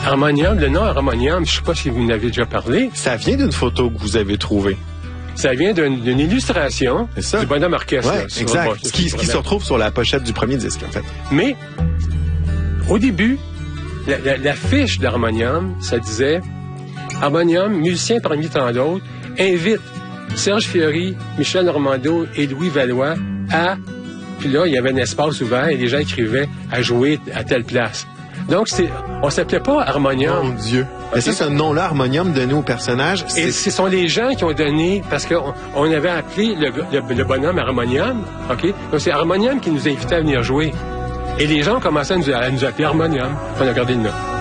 Harmonium, le nom Harmonium, je ne sais pas si vous en avez déjà parlé. Ça vient d'une photo que vous avez trouvée. Ça vient d'une illustration du bonhomme orchestre. Ouais, exact. Ce qui se retrouve sur la pochette du premier disque, en fait. Mais, au début, la fiche d'Harmonium, ça disait « Harmonium, musicien parmi tant d'autres, invite Serge Fiori, Michel Normando et Louis Valois à... » Puis là, il y avait un espace ouvert et les gens écrivaient « à jouer à telle place ». Donc, on s'appelait pas Harmonium. Mon Dieu. Mais ça, ce nom-là, Harmonium, donné au personnage. Et ce sont les gens qui ont donné, parce qu'on avait appelé le bonhomme Harmonium, OK? Donc, c'est Harmonium qui nous invitait à venir jouer. Et les gens ont commencé à nous appeler Harmonium. On a gardé le nom.